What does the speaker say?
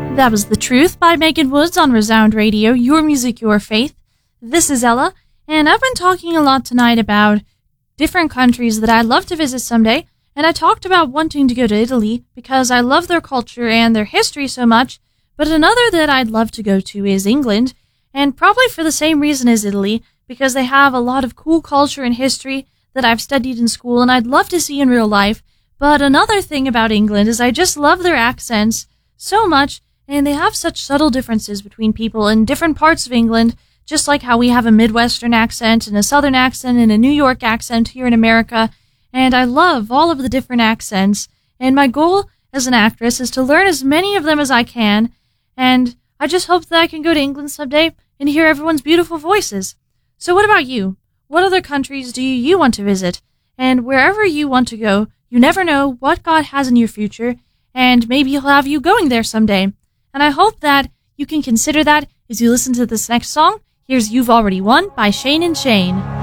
That was The Truth by Megan Woods on Resound Radio, your music, your faith. This is Ella, and I've been talking a lot tonight about different countries that I'd love to visit someday, and I talked about wanting to go to Italy because I love their culture and their history so much, but another that I'd love to go to is England, and probably for the same reason as Italy, because they have a lot of cool culture and history that I've studied in school and I'd love to see in real life. But another thing about England is I just love their accents so much, and they have such subtle differences between people in different parts of England, just like how we have a Midwestern accent and a Southern accent and a New York accent here in America. And I love all of the different accents, and my goal as an actress is to learn as many of them as I can, and I just hope that I can go to England someday and hear everyone's beautiful voices. So what about you? What other countries do you want to visit? And wherever you want to go, you never know what God has in your future, and maybe He'll have you going there someday. And I hope that you can consider that as you listen to this next song. Here's You've Already Won by Shane and Shane.